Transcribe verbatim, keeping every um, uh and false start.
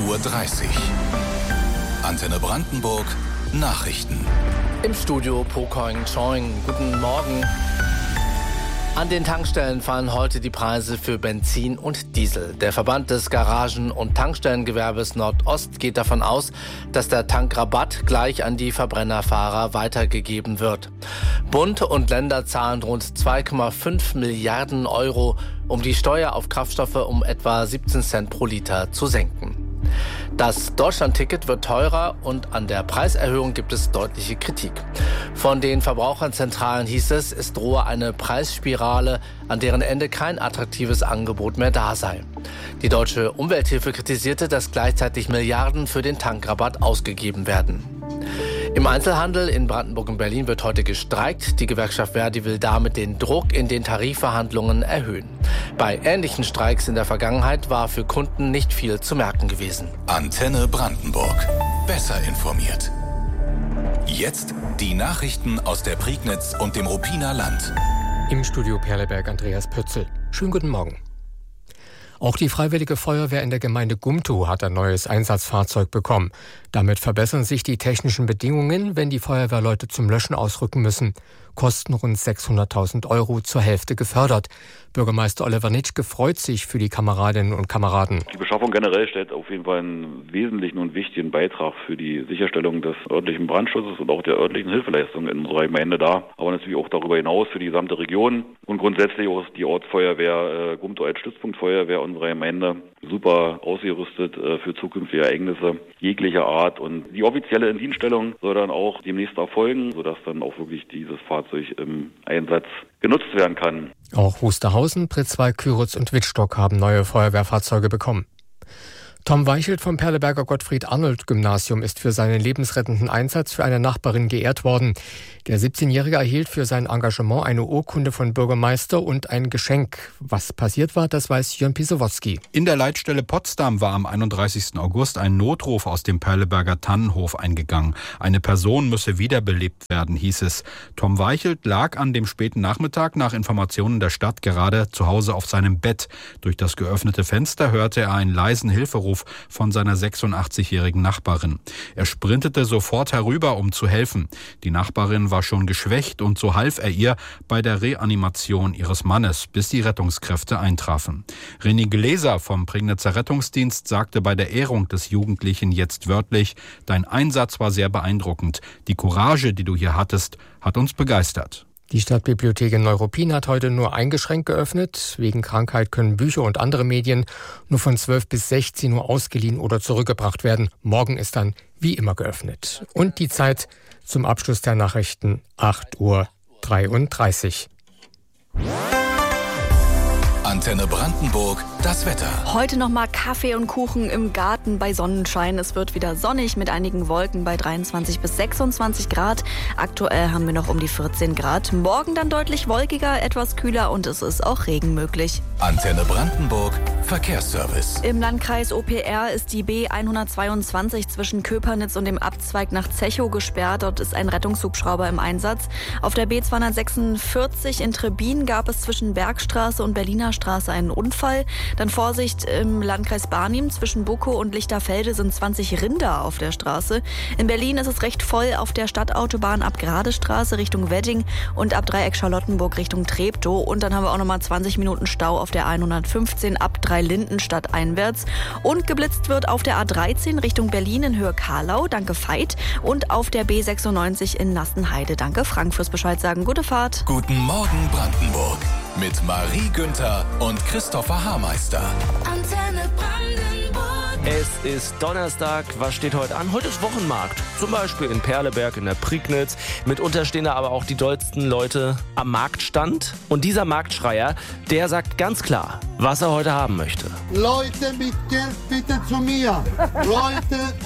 Uhr dreißig. Antenne Brandenburg Nachrichten. Im Studio Pokoing Choing. Guten Morgen. An den Tankstellen fallen heute die Preise für Benzin und Diesel. Der Verband des Garagen- und Tankstellengewerbes Nordost geht davon aus, dass der Tankrabatt gleich an die Verbrennerfahrer weitergegeben wird. Bund und Länder zahlen rund zwei Komma fünf Milliarden Euro, um die Steuer auf Kraftstoffe um etwa siebzehn Cent pro Liter zu senken. Das Deutschland-Ticket wird teurer und an der Preiserhöhung gibt es deutliche Kritik. Von den Verbraucherzentralen hieß es, es drohe eine Preisspirale, an deren Ende kein attraktives Angebot mehr da sei. Die Deutsche Umwelthilfe kritisierte, dass gleichzeitig Milliarden für den Tankrabatt ausgegeben werden. Im Einzelhandel in Brandenburg und Berlin wird heute gestreikt. Die Gewerkschaft Verdi will damit den Druck in den Tarifverhandlungen erhöhen. Bei ähnlichen Streiks in der Vergangenheit war für Kunden nicht viel zu merken gewesen. Antenne Brandenburg. Besser informiert. Jetzt die Nachrichten aus der Prignitz und dem Ruppiner Land. Im Studio Perleberg Andreas Pötzl. Schönen guten Morgen. Auch die Freiwillige Feuerwehr in der Gemeinde Gumtow hat ein neues Einsatzfahrzeug bekommen. Damit verbessern sich die technischen Bedingungen, wenn die Feuerwehrleute zum Löschen ausrücken müssen. Kosten rund sechshunderttausend Euro, zur Hälfte gefördert. Bürgermeister Oliver Nitschke freut sich für die Kameradinnen und Kameraden. Die Beschaffung generell stellt auf jeden Fall einen wesentlichen und wichtigen Beitrag für die Sicherstellung des örtlichen Brandschutzes und auch der örtlichen Hilfeleistung in unserer Gemeinde dar. Aber natürlich auch darüber hinaus für die gesamte Region und grundsätzlich auch die Ortsfeuerwehr äh, Gumtow als Stützpunktfeuerwehr unserer Gemeinde super ausgerüstet äh, für zukünftige Ereignisse jeglicher Art. Und die offizielle Indienststellung soll dann auch demnächst erfolgen, sodass dann auch wirklich dieses Fahrzeug im Einsatz genutzt werden kann. Auch Wusterhausen, Pritzwalk, Küritz und Wittstock haben neue Feuerwehrfahrzeuge bekommen. Tom Weichelt vom Perleberger Gottfried-Arnold-Gymnasium ist für seinen lebensrettenden Einsatz für eine Nachbarin geehrt worden. Der siebzehnjährige erhielt für sein Engagement eine Urkunde von Bürgermeister und ein Geschenk. Was passiert war, das weiß Jörn Pisowotzki. In der Leitstelle Potsdam war am einunddreißigsten August ein Notruf aus dem Perleberger Tannenhof eingegangen. Eine Person müsse wiederbelebt werden, hieß es. Tom Weichelt lag an dem späten Nachmittag nach Informationen der Stadt gerade zu Hause auf seinem Bett. Durch das geöffnete Fenster hörte er einen leisen Hilferuf von seiner sechsundachtzigjährigen Nachbarin. Er sprintete sofort herüber, um zu helfen. Die Nachbarin war schon geschwächt und so half er ihr bei der Reanimation ihres Mannes, bis die Rettungskräfte eintrafen. René Gläser vom Prignitzer Rettungsdienst sagte bei der Ehrung des Jugendlichen jetzt wörtlich: Dein Einsatz war sehr beeindruckend. Die Courage, die du hier hattest, hat uns begeistert. Die Stadtbibliothek in Neuruppin hat heute nur eingeschränkt geöffnet. Wegen Krankheit können Bücher und andere Medien nur von zwölf bis sechzehn Uhr ausgeliehen oder zurückgebracht werden. Morgen ist dann wie immer geöffnet. Und die Zeit zum Abschluss der Nachrichten acht Uhr dreiunddreißig. Antenne Brandenburg, das Wetter. Heute nochmal Kaffee und Kuchen im Garten bei Sonnenschein. Es wird wieder sonnig mit einigen Wolken bei dreiundzwanzig bis sechsundzwanzig Grad. Aktuell haben wir noch um die vierzehn Grad. Morgen dann deutlich wolkiger, etwas kühler und es ist auch Regen möglich. Antenne Brandenburg, Verkehrsservice. Im Landkreis O P R ist die B hundertzweiundzwanzig zwischen Köpernitz und dem Abzweig nach Zechow gesperrt. Dort ist ein Rettungshubschrauber im Einsatz. Auf der B zweihundertsechsundvierzig in Trebin gab es zwischen Bergstraße und Berliner Straße einen Unfall. Dann Vorsicht im Landkreis Barnim. Zwischen Bukow und Lichterfelde sind zwanzig Rinder auf der Straße. In Berlin ist es recht voll auf der Stadtautobahn ab Gradestraße Richtung Wedding und ab Dreieck Charlottenburg Richtung Treptow. Und dann haben wir auch nochmal zwanzig Minuten Stau auf der hundertfünfzehn ab Dreilindenstadt einwärts. Und geblitzt wird auf der A dreizehn Richtung Berlin in Höhe Karlau. Danke Veit. Und auf der B sechsundneunzig in Nassenheide. Danke Frank fürs Bescheid sagen. Gute Fahrt. Guten Morgen Brandenburg. Mit Marie Günther und Christopher Haarmeister. Antenne Brandenburg. Es ist Donnerstag. Was steht heute an? Heute ist Wochenmarkt. Zum Beispiel in Perleberg, in der Prignitz. Mitunter stehen da aber auch die dollsten Leute am Marktstand. Und dieser Marktschreier, der sagt ganz klar, was er heute haben möchte. Leute mit Geld bitte zu mir. Leute